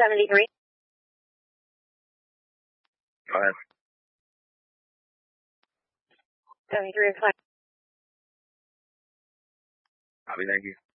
73. Go ahead. 73 is fine. Copy, thank you.